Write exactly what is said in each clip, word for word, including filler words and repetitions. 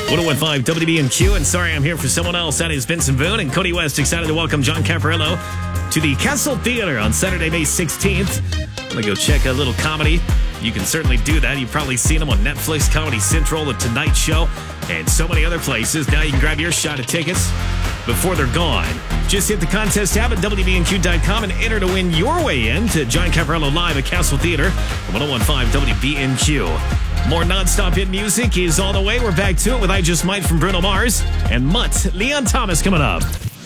one oh one point five W B N Q, and sorry I'm here for someone else. That is Vincent Boone and Cody West. Excited to welcome John Caparulo to the Castle Theater on Saturday, May sixteenth. I'm going to go check a little comedy. You can certainly do that. You've probably seen them on Netflix, Comedy Central, The Tonight Show, and so many other places. Now you can grab your shot at tickets before they're gone. Just hit the contest tab at W B N Q dot com and enter to win your way in to John Caparulo live at Castle Theater, one oh one point five W B N Q. More non-stop hit music is on the way. We're back to it with I Just Might from Bruno Mars and Mutt, Leon Thomas coming up.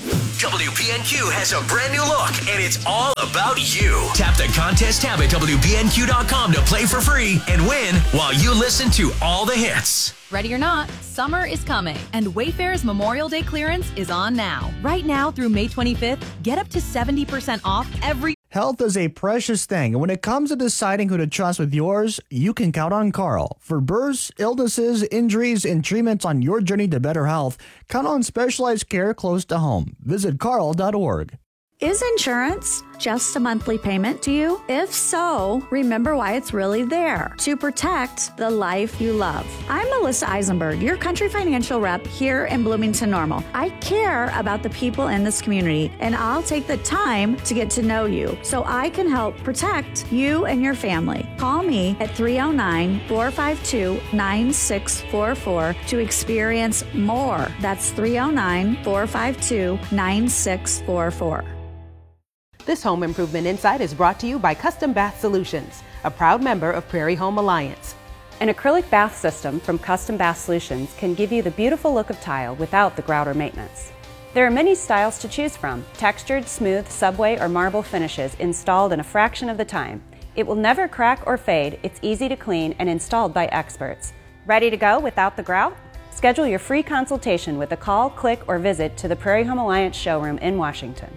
W B N Q has a brand new look, and it's all about you. Tap the contest tab at W B N Q dot com to play for free and win while you listen to all the hits. Ready or not, summer is coming, and Wayfair's Memorial Day clearance is on now. Right now through May twenty-fifth, get up to seventy percent off every... Health is a precious thing, and when it comes to deciding who to trust with yours, you can count on Carl. For births, illnesses, injuries, and treatments on your journey to better health, count on specialized care close to home. Visit carl dot org. Is insurance just a monthly payment to you? If so, remember why it's really there, to protect the life you love. I'm Melissa Eisenberg, your country financial rep here in Bloomington Normal. I care about the people in this community, and I'll take the time to get to know you so I can help protect you and your family. Call me at three oh nine, four five two, nine six four four to experience more. That's three oh nine, four five two, nine six four four. This Home Improvement Insight is brought to you by Custom Bath Solutions, a proud member of Prairie Home Alliance. An acrylic bath system from Custom Bath Solutions can give you the beautiful look of tile without the grout or maintenance. There are many styles to choose from, textured, smooth, subway, or marble finishes installed in a fraction of the time. It will never crack or fade, it's easy to clean and installed by experts. Ready to go without the grout? Schedule your free consultation with a call, click, or visit to the Prairie Home Alliance showroom in Washington.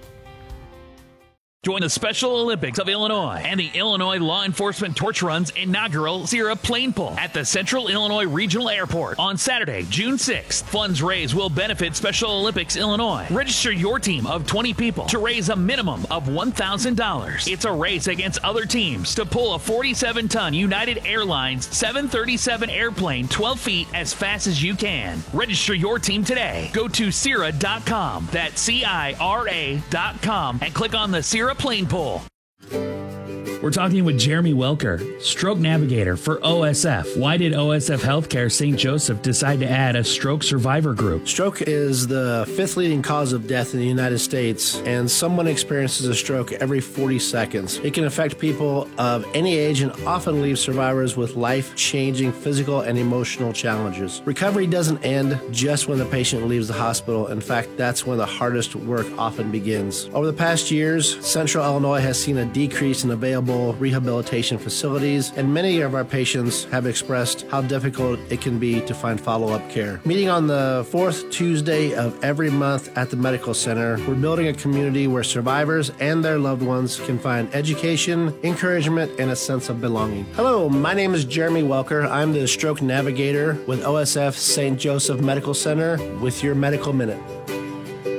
Join the Special Olympics of Illinois and the Illinois Law Enforcement Torch Run's inaugural Sierra Plane Pull at the Central Illinois Regional Airport on Saturday, June sixth. Funds raised will benefit Special Olympics Illinois. Register your team of twenty people to raise a minimum of one thousand dollars. It's a race against other teams to pull a forty-seven ton United Airlines seven thirty-seven airplane twelve feet as fast as you can. Register your team today. Go to Cira dot com. That's C I R A dot com and click on the Sierra Plane Pull. We're talking with Jeremy Welker, stroke navigator for O S F. Why did O S F Healthcare Saint Joseph decide to add a stroke survivor group? Stroke is the fifth leading cause of death in the United States, and someone experiences a stroke every forty seconds. It can affect people of any age and often leave survivors with life-changing physical and emotional challenges. Recovery doesn't end just when the patient leaves the hospital. In fact, that's when the hardest work often begins. Over the past years, Central Illinois has seen a decrease in available rehabilitation facilities, and many of our patients have expressed how difficult it can be to find follow-up care. Meeting on the fourth Tuesday of every month at the Medical Center, we're building a community where survivors and their loved ones can find education, encouragement, and a sense of belonging. Hello, my name is Jeremy Welker. I'm the stroke navigator with O S F Saint Joseph Medical Center with your Medical Minute.